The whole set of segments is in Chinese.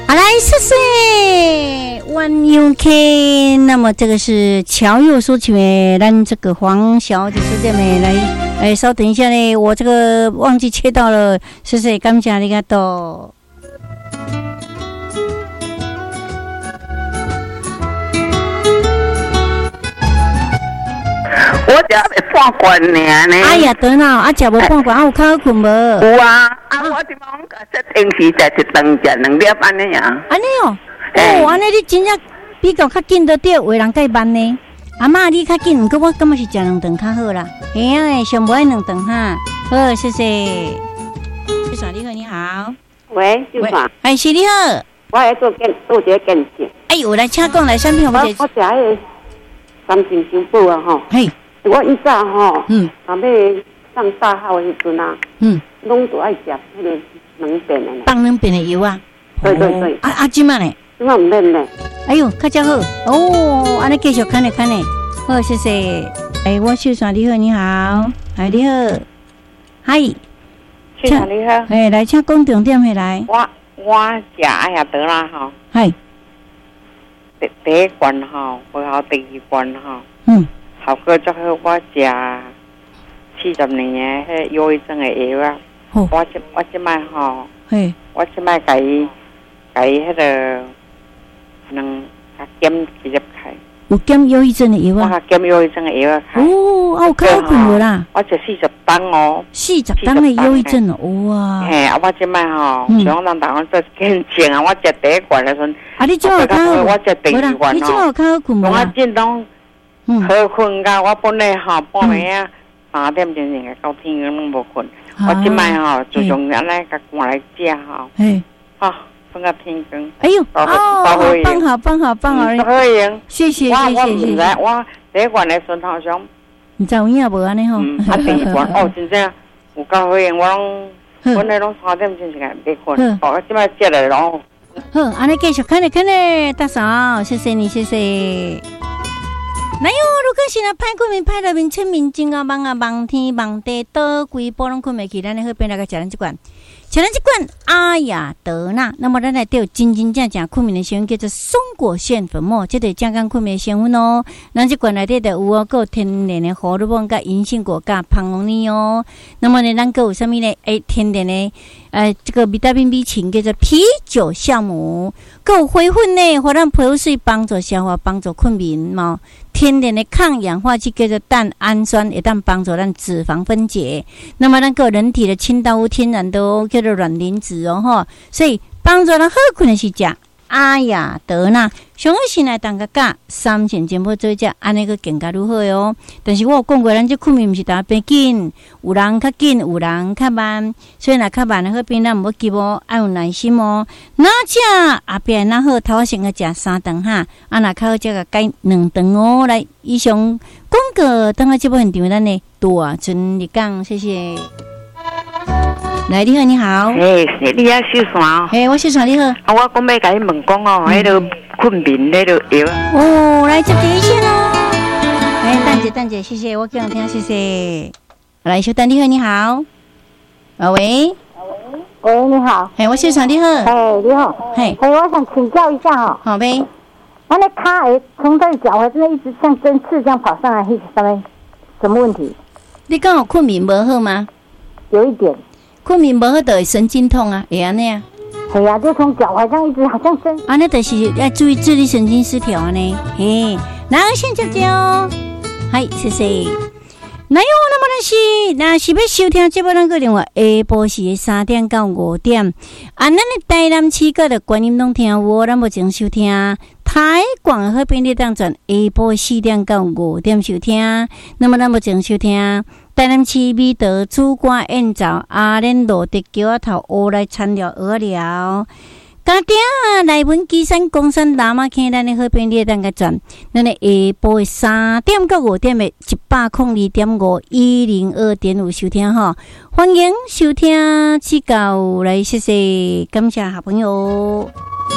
好，来，谢谢万永 K。那么这个是乔佑说起的，咱这个黄小姐师姐妹来，稍等一下呢，我这个忘记切到了，谢谢，感谢你个多。 我只要半罐尔呢。 哎呀，对啦，啊，食无半罐，有较好困无？ 有啊，我即摆讲说平时食一顿食2粒安尼啊。 安尼哦，安尼你真正比较较紧得到，有的人介慢呢。阿嬷你较紧，不过我感觉是食2顿较好啦。嘿啊，上无爱2顿哈。好，谢谢。秀爽你好，你好。 喂，秀爽。 哎，是你好。 我来做一个见证。 哎呦，来请讲来，产品我食迄个三金修补啊吼。嘿。我以前吼，后尾上大号的时阵啊，拢都爱食迄个2遍的。 放2遍的药啊？ 对对对。 即摆呢？ 即摆唔免呢。 哎呦，较真好哦！安尼继续看咧看咧，好，谢谢。哎，我秀爽你好，你好，哎你好，嗨， 秀爽你好， 哎来请讲重点回来。 我食哎呀得啦吼， 嗨， 第一罐吼，然后第二罐吼，效果最好。我食40年的迄忧郁症的药啊，我即摆吼，我即摆甲伊迄个减几粒开。 有减忧郁症的药啊？ 我减忧郁症的药啊开。 哦，有较好困无啦？ 我食40磅哦。 40磅的忧郁症哦，哇！ 嘿，我即摆吼，想让大家做见证啊！我食第一罐的时阵， 你即摆有较好？ 我食第二罐哦。 你即摆有较好困无啦？ 我真拢好困噶，我本来吼半暝啊3点钟前到天光拢无困。我即摆吼就从安尼甲赶来食吼，放到天光。 哎呦，棒好， 可以， 谢谢。 我第一罐的时候想， 唔知有影无安尼吼？ 第二罐真正有够好用，我拢本来拢3点钟前没困，我即摆食了咯。 好，安尼继续看咧，大嫂，谢谢你，谢谢。哪有？如果是那歹困眠、歹入眠、清眠、真啊梦啊梦天梦地，倒规波拢困袂去，咱的好边来个食咱这罐，阿雅德纳。那么咱来对真正困眠的成分叫做松果苋粉末，这个健康困眠的成分哦。咱这罐内底的有哦，有天然的荷尔蒙、甲银杏果、甲胖红泥哦。那么呢，咱个有啥物呢？天然的这个维他命 B 群叫做啤酒酵母，还有花粉呢，互咱皮肤水帮助消化、帮助困眠嘛。天然的抗氧化剂叫做蛋氨酸，会当帮助咱脂肪分解。那么咱个人体的清道夫天然的哦，叫做卵磷脂哦吼，所以帮助咱好困的是食阿雅德纳。上好先来当个价3钱钱要做只，安尼个更加如何哦？但是我有讲过，咱这困眠毋是大家变紧，有人较紧，有人较慢，所以若较慢的好边咱毋要急哦，要有耐心哦。哪只后壁哪好，头先个食3顿哈，若较好则个改2顿哦。来，以上广告等下节目现场咱的大尊你讲，谢谢。来，你好，你好。 你啊，秀爽。 我秀爽，你好。 我讲要甲你问讲哦，迄个困眠迄个药。 哦，来接第一线哦。蛋姐，谢谢，我给人听，谢谢。来，小丹，你好，你好。喂， 你好。 我秀爽，你好。 你好。我想请教一下哦。 好呗。 我那卡从这脚踝真的一直像针刺这样跑上来，是什么问题？ 你刚好困眠不好吗？ 有一点。 困眠无好就会神经痛啊，会安尼啊？ 系啊，就从脚踝上一直好像针。 安尼就是要注意自律神经失调呢。然后先接哦，嗨，谢谢。那有那么若是要收听节目，咱个电话下晡时3点到5点。咱的台南市个的观音拢听有，咱目前收听台广好便利当转下晡4点到5点收听。那么咱目前收听台南市美德主歌演奏阿莲路的桥仔头乌来参了鹅寮。家丁内文基山公山喇嘛坑，咱的好便利当个转，咱的下晡3点到5点的102.51025.5收听哈，欢迎收听指教来，谢谢，感谢好朋友。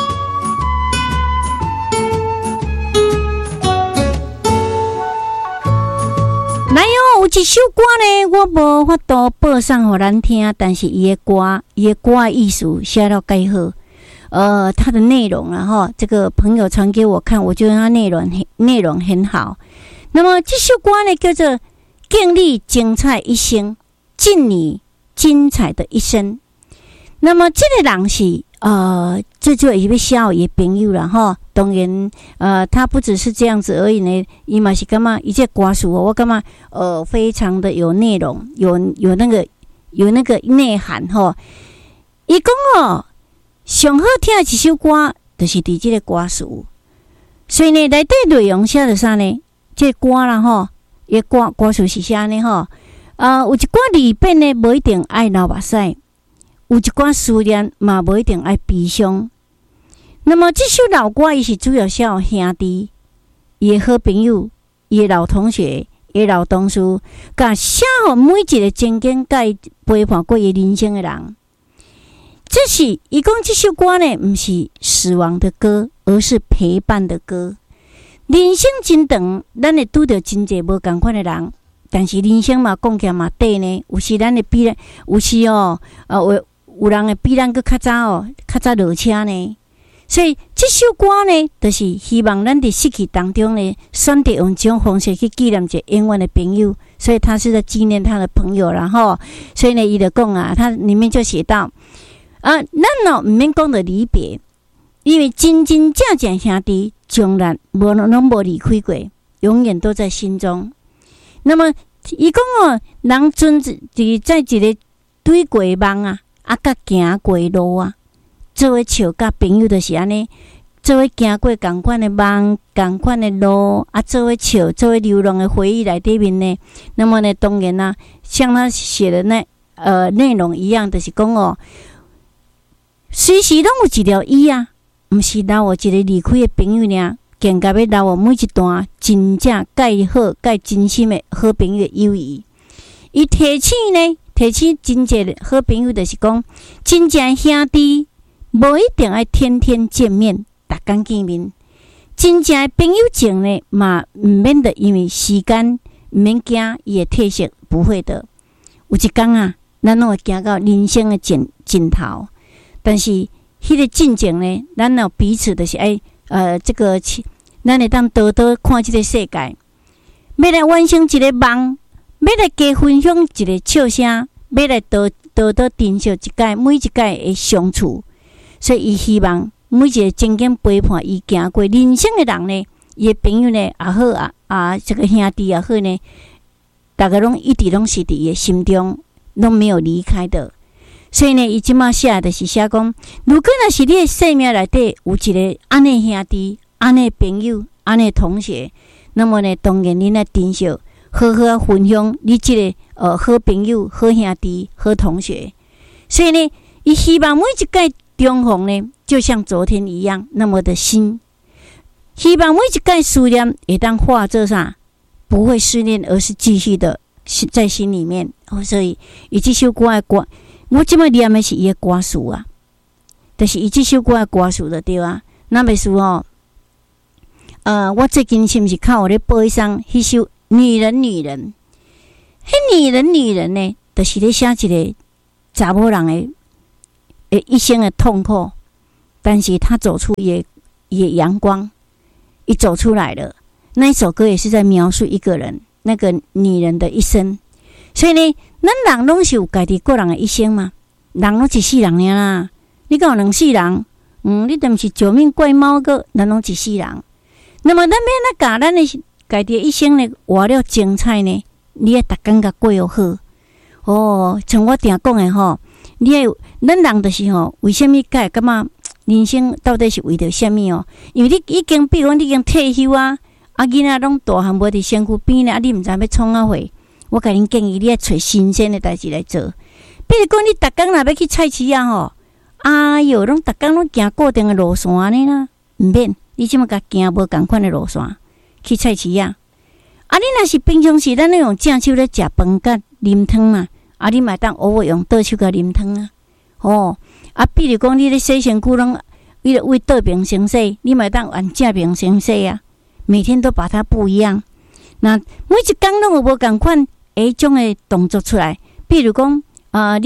来有一首歌呢，我无法度播送给咱听，但是伊的歌意思写了介好。 他的内容然后这个朋友传给我看，我觉得他内容很好。那么这首歌呢叫做《敬你精彩一生》，敬你精彩的一生。那么这个人是这就一位笑也朋友了哈。当然他不只是这样子而已呢，伊嘛是感觉一切歌词我感觉非常的有内容，有那个内涵哈。伊讲上好听的一首歌就是伫这个歌词，所以呢内底内容写着啥呢？这歌啦吼，伊歌词是啥呢吼？有一寡离别呢，无一定爱流目屎；有一寡思念嘛，无一定爱悲伤。那么这首老歌，伊是主要写有兄弟、伊的好朋友、伊的老同学、伊的老同事，甲写互每一个曾经甲伊陪伴过伊人生的人。这是伊讲这首歌呢，不是死亡的歌，而是陪伴的歌。人生真长，咱会拄到真侪无同款的人，但是人生嘛，讲起来嘛短呢。有时咱会比咱，有时有人会比咱搁较早落车呢。所以这首歌呢，就是希望咱伫失去当中呢，选择用这种方式去纪念一个永远的朋友。所以他是在纪念他的朋友，然后，所以呢，伊就讲他里面就写到咱毋免讲到离别，因为真真正正兄弟。从来拢无离开过，永远都在心中。那么，伊讲人存在一个对过梦甲行过路做伙笑甲朋友就是安尼，做伙行过同款的梦、同款的路做伙笑，做伙流浪的回忆内底面呢。那么呢，当然像他写的内容一样，就是讲随时拢有一条伊毋是留我一个离开的朋友呢，更加要留我每一段真正介好、介真心的好朋友的友谊。伊提醒真正的好朋友，就是讲真正兄弟无一定爱天天见面、逐天见面。真正的朋友情呢，嘛毋免得因为时间毋免惊伊会褪色，不会的。有一天咱拢会行到人生的尽头，但是。迄个进程呢，咱有彼此就是咱会当多多看这个世界，要来完成一个梦，要来加分享一个笑声，要来多珍惜每一届的相处。所以，伊希望每一个曾经陪伴伊行过人生的人呢，伊的朋友呢也好这个兄弟也好呢，大家拢一直拢是伫伊的心中，拢没有离开的。所以呢，伊即马写就是写讲，如果若是你的生命内底有一个安尼兄弟、安尼朋友、安尼同学，那么呢，当然你来珍惜，好好分享你即个好朋友、好兄弟、好同学。所以呢，伊希望每一届重逢呢，就像昨天一样那么的新。希望每一届思念会当化作啥，不会失恋，而是继续的在心里面。所以，伊这首歌的歌。我即摆念的是伊的歌词就是伊这首歌的歌词就对那袂输我最近是毋是看有咧播一首迄首《女人》？迄女人呢，就是咧写一个查某人的一生的痛苦，但是他走出伊的阳光，伊走出来了。那一首歌也是在描述一个人，那个女人的一生。所以呢，咱人拢是有家己个人的一生嘛，人拢一世人尔啦。你敢有两世人？你都毋是九命怪猫个，咱拢一世人。那么咱要哪甲咱的家己的一生呢活了精彩呢？你要逐天甲过好。像我定讲的吼，咱人就是为什么会感觉人生到底是为着什么因为你已经，比如你已经退休囡仔拢大汉无伫身躯边咧，你毋知要创伙。我甲恁建议，你要找新鲜的代志来做。比如讲，你逐工若要去菜市哎哟，拢逐工拢行固定的路线呢啦，毋免。你即马甲行无共款的路线去菜市你若是平常时咱咧用正手咧食饭甲啉汤嘛，你嘛当偶尔用倒手甲啉汤比如讲，你咧洗身躯拢为倒边先洗，你嘛当按正边先洗每天都把它不一样。那每一工拢有无共款种的动作出来，比如讲，你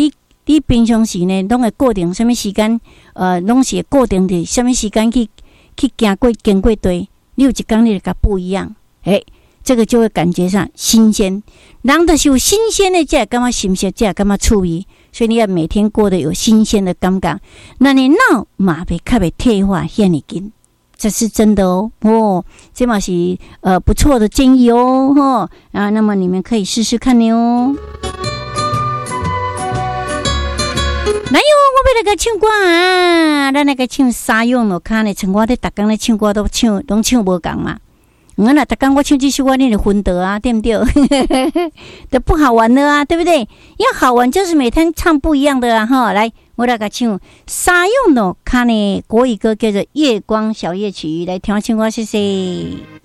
你平常时呢，拢会固定什么时间？拢是固定的什么时间去经过对，你有一天你就甲不一样，这个就会感觉上新鲜。人就是有新鲜的，才会感觉新鲜，才会感觉趣味。所以你要每天过得有新鲜的感觉，那你脑嘛较袂退化遐尼紧。这是真的哦，这嘛是不错的建议哦，那么你们可以试试看呢哦。来哟，我要来个唱歌啊！咱来个唱沙涌咯，看呢，像我咧，逐工咧唱歌都唱无共嘛。我若逐工我唱这首歌，你就昏倒啊，对不对？都不好玩了啊，对不对？要好玩就是每天唱不一样的啊！哈，来。我来个唱沙涌咯，看呢国语歌叫做《月光小夜曲》，来听我唱歌，谢谢。